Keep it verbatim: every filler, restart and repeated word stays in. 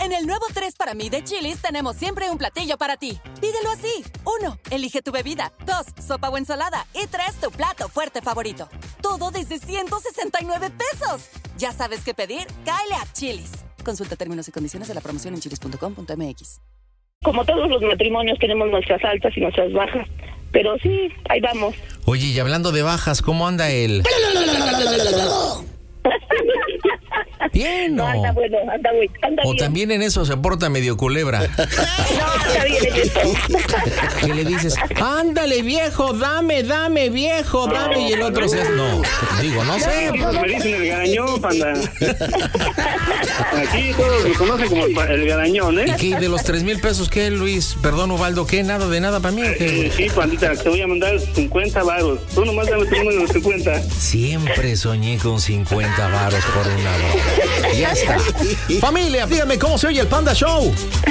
En el nuevo tres para mí de Chili's tenemos siempre un platillo para ti. Pídelo así. Uno, elige tu bebida. Dos, sopa o ensalada. Y tres, tu plato fuerte favorito. Todo desde ciento sesenta y nueve pesos. ¿Ya sabes qué pedir? Cáele a Chili's. Consulta términos y condiciones de la promoción en chilis punto com punto m x. Como todos los matrimonios tenemos nuestras altas y nuestras bajas, pero sí, ahí vamos. Oye, y hablando de bajas, ¿cómo anda el...? Bien, ¿no? No, anda bueno, anda, bueno, anda o bien. también en eso se porta medio culebra. No, está bien en eso. Que le dices, ándale viejo, dame, dame viejo, dame, y el otro se... No, digo, no sé. Pues me dicen el garañón, panda. Aquí todos lo conocen como el, el garañón, ¿eh? ¿Y qué, de los tres mil pesos qué, Luis? Perdón, Ubaldo, ¿qué? ¿Nada de nada para mí o qué? Eh, sí, pandita, te voy a mandar cincuenta varos. Tú nomás dame tu número de cincuenta. Siempre soñé con cincuenta varos por una broma. Ya está. Familia, díganme cómo se oye el Panda Show.